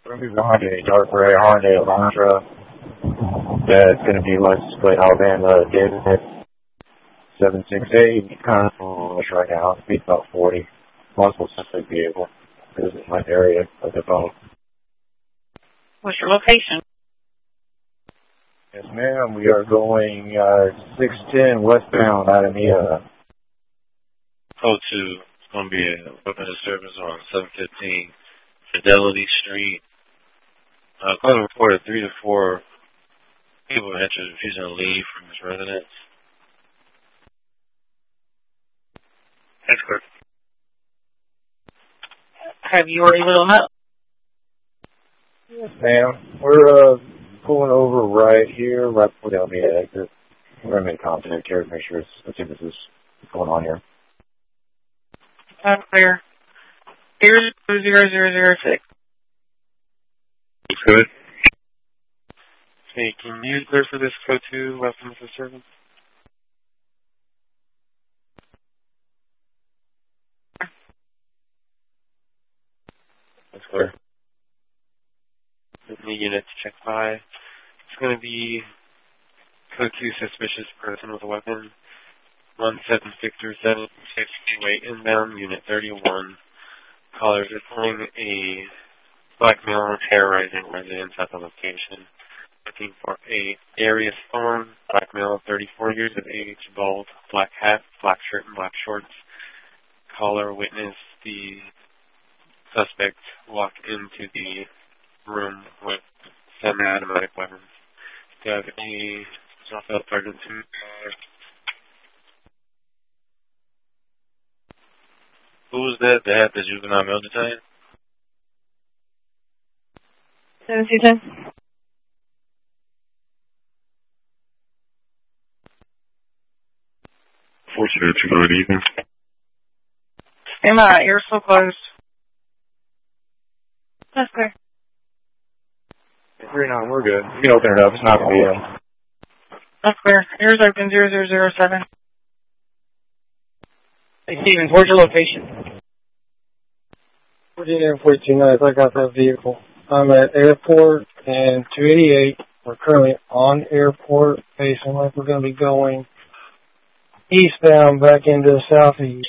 We're going to be behind a dark gray Hyundai Elantra that's going to be license plate Alabama David 768. Kind of foolish right now. Speed's about 40. Multiple suspect vehicle. This is my area of the phone. What's your location? Yes, ma'am. We are going 610 westbound out of Mia. Code 2. It's going to be a weapon of service on 715 Fidelity Street. Call reported 3 to 4 people entered refusing to leave from his residence. That's correct. Have you already lit on up? Yes, ma'am. We're pulling over right here, right before the Alameda exit. We're going to make contact here to make sure let's see if this is going on here. Clear. Here's 0006. Good. Hey, can you clear for this code 2 weapons of service? That's clear. The unit to check by. It's going to be code 2 suspicious person with a weapon. 17 Victor 768 inbound, unit 31. Callers reporting a black male terrorizing residents at the location. Looking for a Darius Thorne, black male, 34 years of age, bald, black hat, black shirt, and black shorts. Caller witnessed the suspect walk into the room with semi-automatic weapons. Do you have any Southfield Sergeant 2? Who was that that had the juvenile male detained? 727. Fortunate to good evening. Stand by, you're so close. That's clear. 39, we're good. You can open it up. It's not going to be in. That's clear. Here's open 0007. Hey, Stevens, where's your location? Virginia 429. I got that vehicle. I'm at Airport and 288. We're currently on Airport, facing like we're going to be going eastbound back into the southeast.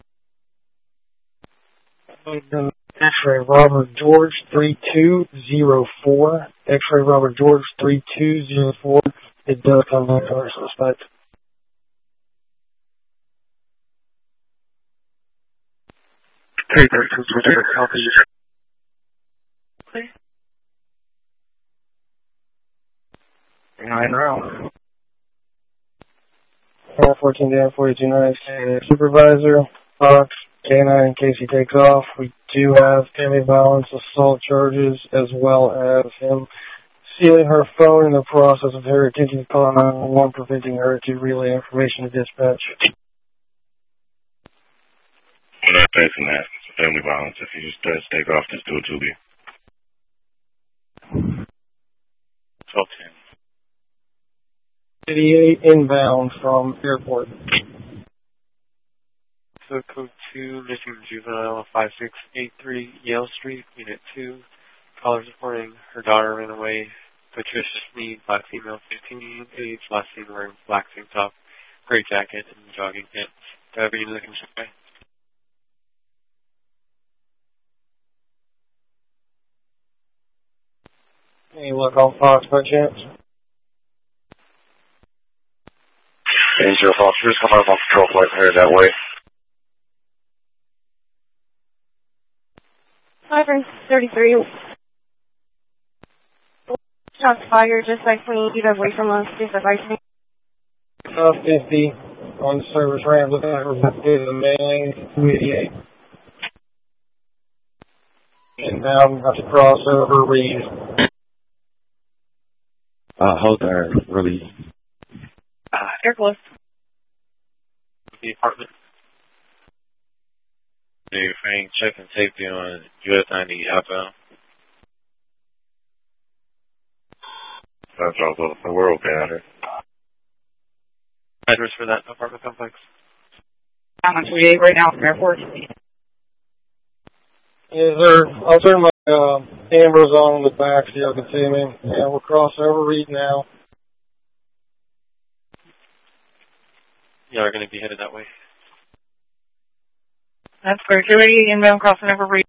X-ray Robert George 3204. X-ray Robert George 3204. It does come back to our suspect. Hey, persons within the southeast. Please. 9 round. 14 down, 42 supervisor, Fox, K9 in case he takes off. We do have family violence assault charges as well as him stealing her phone in the process of her attempting to call 911, preventing her to relay information to dispatch. We're not facing that. It's family violence. If you just take off, just do it, Julie. 1210. 88 inbound from airport. So code 2, missing juvenile 5683 Yale Street, unit 2. Callers reporting her daughter ran away. Patricia Sneed, black female, 15 age, last seen wearing black tank top, gray jacket, and jogging pants. Do I have any looking check? Any look on Fox by chance? Angel Fox, just come out on patrol flight headed that way. 533. Shots fired just like we need away from us. Supervising. 50 on the service ramp. Looking like we're about to do the main lane. 288. And now we have to cross over Reed. Hold there, really. Aircliff. The apartment. New Frank, checking safety on US 90 outbound. That's all good. We're okay out here. Address for that apartment complex? I'm on 28 right now from airport. Yes, sir. I'll turn my Amber's on in the back, so y'all can see me. And we're crossing over Reed now. Y'all are going to be headed that way. That's clear. 288 inbound crossing over Reed.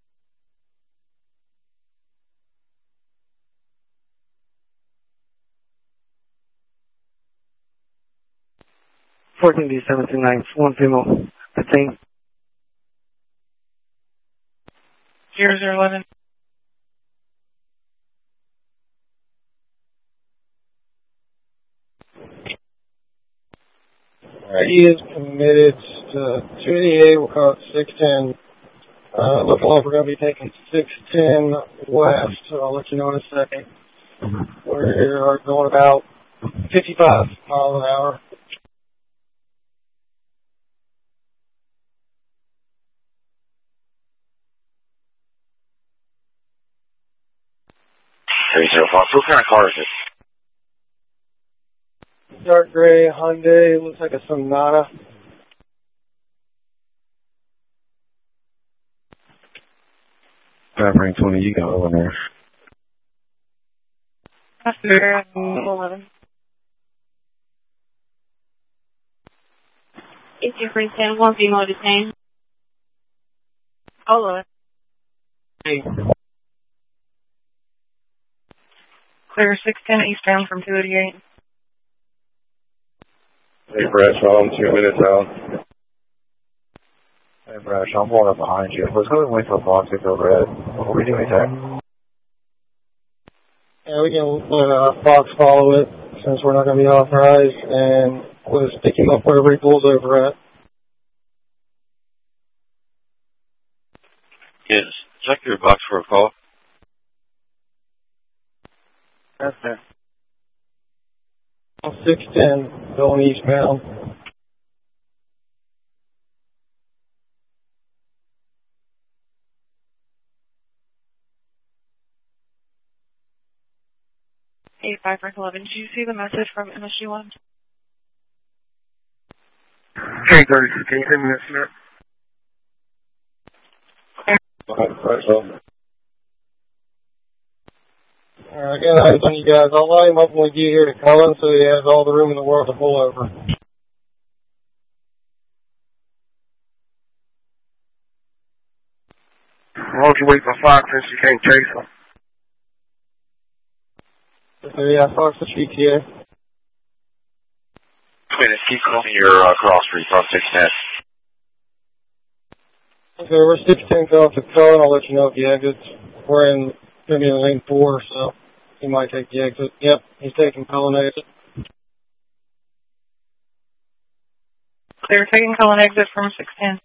D729, one female, detained. 0011. He is committed to 288. We'll call it 610. Looking like we're going to be taking 610 west, so I'll let you know in a second. We're going about 55 miles an hour. What kind of car is it? Dark gray Hyundai, looks like a Sonata. Ring 20, you got over there. That's 11. 8310, one female detained. Hold on. Hey. Clear 610 eastbound from 288. Hey, Bradshaw, I'm 2 minutes out. Hey, Bradshaw, I'm pulling up behind you. Let's go and wait for Fox to go red. What are we doing there? Yeah, we can let Fox follow it since we're not going to be authorized, and we'll just pick him up wherever he pulls over at. Yes. Check your box for a call. That's there. 610 going eastbound. Hey, 511. Did you see the message from MSG1? Hey, 30, can you hear me, Smith? Alright, good night on you guys. I'll line him up when we get here to Cullen so he has all the room in the world to pull over. Why don't you wait for Fox since you can't chase him? So yeah, Fox the GTA. Keep calling your cross street from 610. Okay, we're 610 off the Cullen. I'll let you know if he exits. We're going to be in lane 4, so he might take the exit. Yep, he's taking Cullen exit. Clear taking Cullen exit from 610.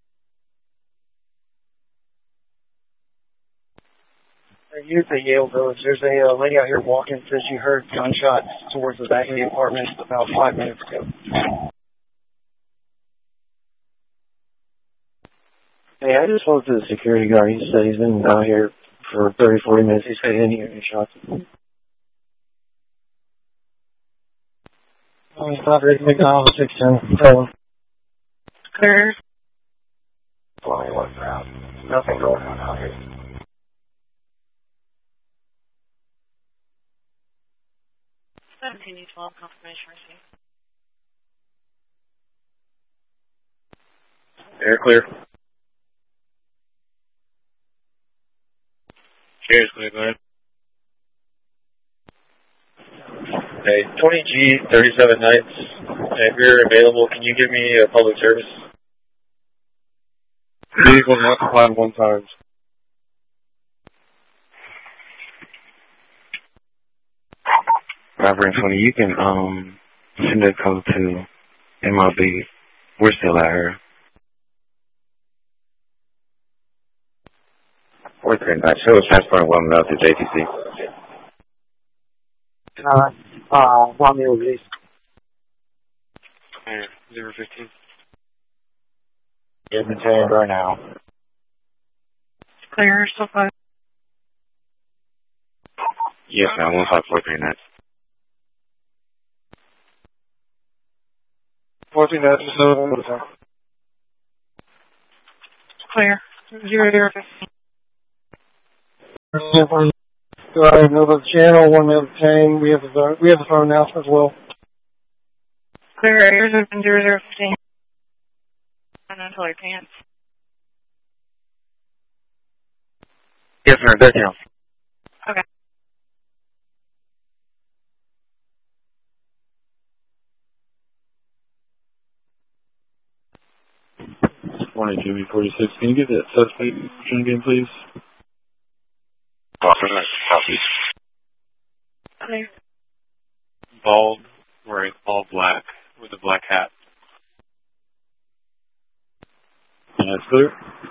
Here's the Yale Village. There's a lady out here walking. Says you heard gunshots towards the back of the apartment about 5 minutes ago. Hey, I just spoke to the security guard. He said he's been out here for 30, 40 minutes. He said he didn't hear any shots. Stop here at McDonald's 610. Cullen. Clear. Flying one round. Nothing going on out here. Continue 12, confirmation received. Air clear. Cheers, clear, go ahead. Hey, 20G, 37 nights. If you're available, can you give me a public service? Vehicle not supplied 1 time. Ring 20, you can send a code to MLB. We're still out here. 43 nights. Show us transporting woman out to JTC. Romeo, please. 015. Get maintained right now. Clear, still 5. Yes, ma'am. 1543 nights. 14 nights, just over the time. Clear. 0015. Go ahead, know the channel, 1 minute 10. We have the phone announcement as well. Clear areas open 0015. Until our pants. Yes, sir. That counts. Okay. Morning, Jimmy 46. Can you get that suspect information again, please? Copy. Clear. Bald, wearing all black with a black hat. That's clear.